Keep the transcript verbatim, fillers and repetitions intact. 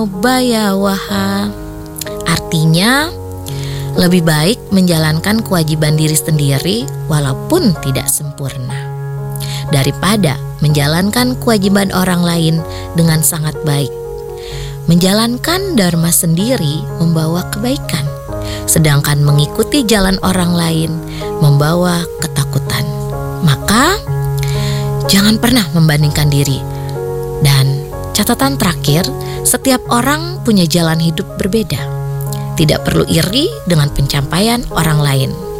bayawaha. Artinya, lebih baik menjalankan kewajiban diri sendiri walaupun tidak sempurna, daripada menjalankan kewajiban orang lain dengan sangat baik. Menjalankan dharma sendiri membawa kebaikan, sedangkan mengikuti jalan orang lain membawa ketakutan. Maka, jangan pernah membandingkan diri. Dan catatan terakhir, setiap orang punya jalan hidup berbeda. Tidak perlu iri dengan pencapaian orang lain.